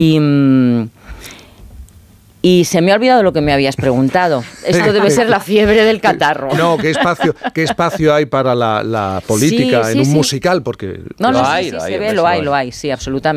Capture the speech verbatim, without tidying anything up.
Y... Mmm, Y se me ha olvidado lo que me habías preguntado. Esto debe ser la fiebre del catarro. No, ¿qué espacio, qué espacio hay para la, la política sí, sí, en un sí. musical? Porque no, no, sí, sí, se ve, lo hay, lo hay, sí, absolutamente.